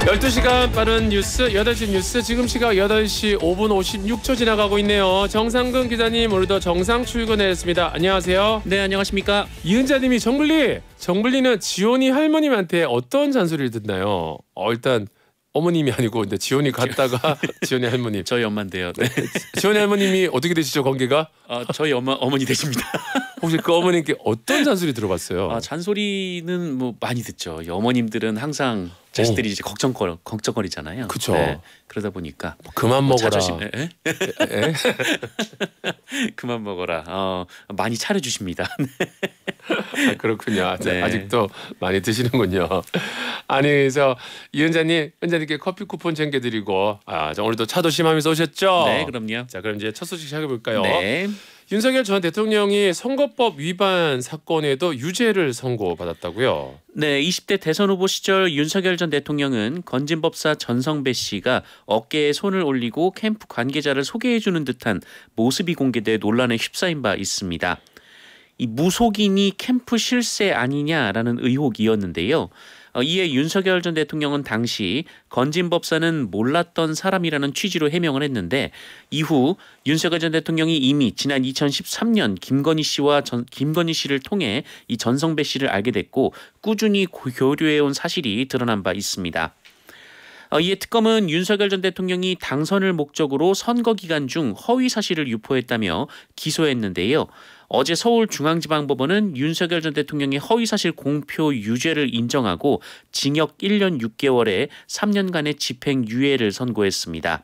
12시간 빠른 뉴스 8시 뉴스 지금 시각 8시 5분 56초 지나가고 있네요. 정상근 기자님 오늘도 정상 출근했습니다. 안녕하세요. 네, 안녕하십니까. 이은자님이 정블리는 지원이 할머님한테 어떤 잔소리를 듣나요? 일단 어머님이 아니고 근데 지원이 갔다가 지원이 할머님. 저희 엄마인데요. 네. 지원이 할머님이 어떻게 되시죠 관계가? 저희 어머니 되십니다. 혹시 그 어머님께 어떤 잔소리 들어봤어요? 잔소리는 뭐 많이 듣죠. 이 어머님들은 항상 자식들이 이제 걱정거리잖아요. 그렇죠. 네, 그러다 보니까 그만 먹어라. 자존심, 그만 먹어라. 많이 차려주십니다. 그렇군요. 네. 아직도 많이 드시는군요. 아니 그래서 이은자님, 은자님께 커피 쿠폰 챙겨드리고 오늘도 차도심하면서 오셨죠? 네, 그럼요. 자, 그럼 이제 첫 소식 시작해볼까요? 네. 윤석열 전 대통령이 선거법 위반 사건에도 유죄를 선고받았다고요? 네, 20대 대선 후보 시절 윤석열 전 대통령은 건진법사 전성배 씨가 어깨에 손을 올리고 캠프 관계자를 소개해주는 듯한 모습이 공개돼 논란에 휩싸인 바 있습니다. 이 무속인이 캠프 실세 아니냐라는 의혹이었는데요. 이에 윤석열 전 대통령은 당시 건진법사는 몰랐던 사람이라는 취지로 해명을 했는데 이후 윤석열 전 대통령이 이미 지난 2013년 김건희 씨를 통해 이 전성배 씨를 알게 됐고 꾸준히 교류해온 사실이 드러난 바 있습니다. 이에 특검은 윤석열 전 대통령이 당선을 목적으로 선거 기간 중 허위 사실을 유포했다며 기소했는데요. 어제 서울중앙지방법원은 윤석열 전 대통령의 허위사실 공표 유죄를 인정하고 징역 1년 6개월에 3년간의 집행유예를 선고했습니다.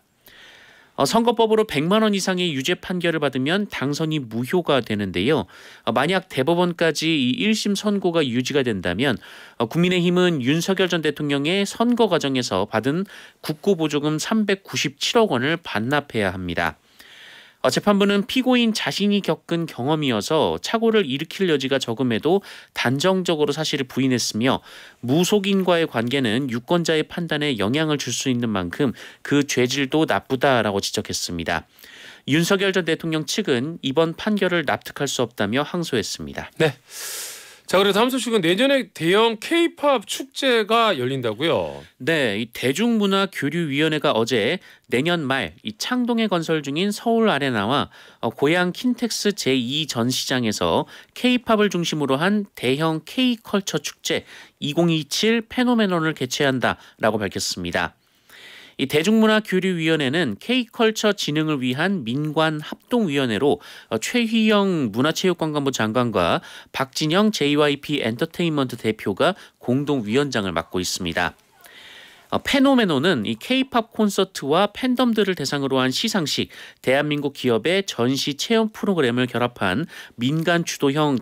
선거법으로 100만 원 이상의 유죄 판결을 받으면 당선이 무효가 되는데요. 만약 대법원까지 이 1심 선고가 유지가 된다면 국민의힘은 윤석열 전 대통령의 선거 과정에서 받은 국고보조금 397억 원을 반납해야 합니다. 재판부는 피고인 자신이 겪은 경험이어서 착오를 일으킬 여지가 적음에도 단정적으로 사실을 부인했으며 무속인과의 관계는 유권자의 판단에 영향을 줄 수 있는 만큼 그 죄질도 나쁘다라고 지적했습니다. 윤석열 전 대통령 측은 이번 판결을 납득할 수 없다며 항소했습니다. 네. 자, 그리고 다음 소식은 내년에 대형 K-팝 축제가 열린다고요? 네, 이 대중문화교류위원회가 어제 내년 말 이 창동에 건설 중인 서울 아레나와 고양 킨텍스 제2 전시장에서 K-팝을 중심으로 한 대형 K-컬처 축제 2027 페노메논을 개최한다라고 밝혔습니다. 이 대중문화교류위원회는 K컬처 진흥을 위한 민관합동위원회로 최희영 문화체육관광부 장관과 박진영 JYP 엔터테인먼트 대표가 공동위원장을 맡고 있습니다. 페노메논은 이 K-팝 콘서트와 팬덤들을 대상으로 한 시상식, 대한민국 기업의 전시 체험 프로그램을 결합한 민간 주도형